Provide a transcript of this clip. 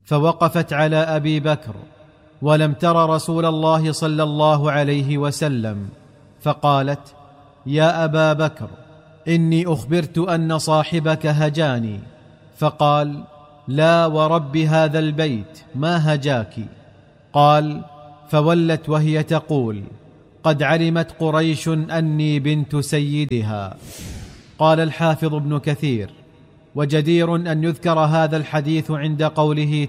فوقفت على أبي بكر ولم تر رسول الله صلى الله عليه وسلم، فقالت: يا أبا بكر، إني أخبرت أن صاحبك هجاني. فقال: لا ورب هذا البيت ما هجاك. قال: فولت وهي تقول: قد علمت قريش أني بنت سيدها. قال الحافظ ابن كثير: وجدير أن يذكر هذا الحديث عند قوله